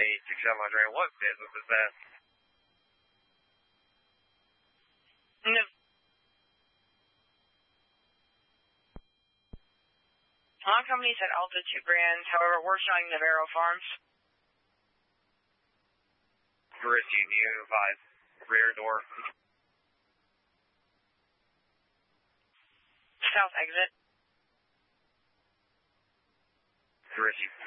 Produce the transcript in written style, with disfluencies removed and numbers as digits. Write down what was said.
867, what business is that? No. Lawn company said Alta 2 grand, however, we're showing Navarro Farms. Risky, Unified, rear door. South exit. Risky.